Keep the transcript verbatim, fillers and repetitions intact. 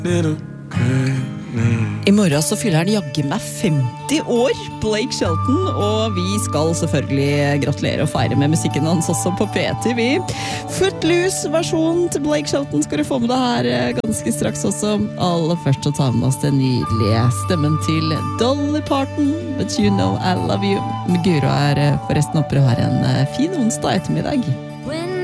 I morgen så fyller han jagge meg femti år, Blake Shelton, og vi skal selvfølgelig gratulere og feire med musikken hans også på P T V. Footloose-versjonen til Blake Shelton skal du få med deg her ganske straks også. Aller først å ta med oss den nydelige stemmen til Dolly Parton, But You Know I Love You. Guro er forresten oppe og har en fin onsdag ettermiddag.